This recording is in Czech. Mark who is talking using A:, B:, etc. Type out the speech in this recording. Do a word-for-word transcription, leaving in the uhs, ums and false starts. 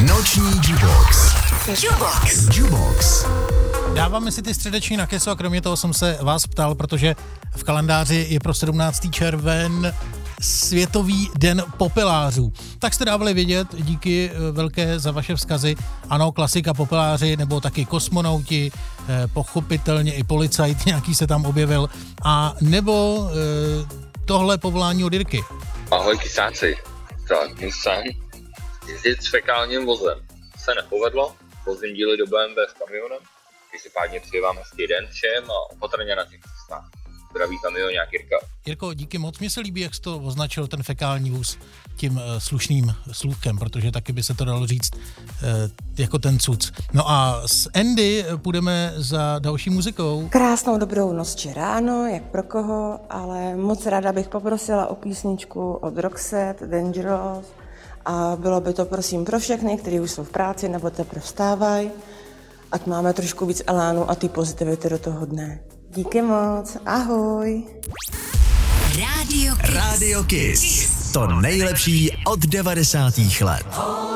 A: Noční Jukebox.
B: Jukebox.
A: Jukebox.
C: Dáváme si ty středeční na keso a kromě toho jsem se vás ptal, protože v kalendáři je pro sedmnáctého červen Světový den popelářů. Tak jste dávali vědět, díky velké za vaše vzkazy. Ano, klasika popeláři, nebo taky kosmonauti, pochopitelně i policajt nějaký se tam objevil. A nebo tohle povolání od Jirky.
D: Ahoj kysáci. Tak, můj sen jezdit s fekálním vozem se nepovedlo. Vozím díly do bé em vé s kamionem. Každopádně přeji vám hezký den všem a opatrně na těch cestách. Zdraví kamionák Jirka.
C: Jirko, díky moc. Mně se líbí, jak jsi to označil, ten fekální vůz, tím uh, slušným slůvkem, protože taky by se to dalo říct uh, jako ten cuc. No a s Andy půjdeme za další muzikou.
E: Krásnou dobrou noc či ráno, jak pro koho, ale moc ráda bych poprosila o písničku od Roxette, Dangerous, a bylo by to prosím pro všechny, kteří už jsou v práci nebo teprve vstávají, ať máme trošku víc elánu a ty pozitivity do toho dne. Díky moc, ahoj.
B: Radio Kiss.
A: Radio Kiss. To nejlepší od devadesátých let.